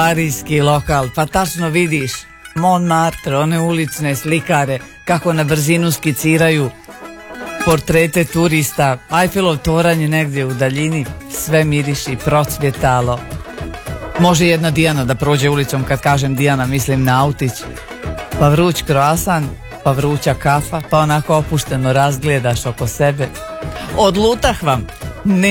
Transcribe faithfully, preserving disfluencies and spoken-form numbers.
Parijski lokal, pa tačno vidiš Montmartre, one ulične slikare kako na brzinu skiciraju portrete turista, Eiffelov toranj je negdje u daljini, sve miriši, procvjetalo. Može jedna Dijana da prođe ulicom, kad kažem Dijana mislim na autić, pa vruć kroasan, pa vruća kafa, pa onako opušteno razgledaš oko sebe. Odlutah vam, ne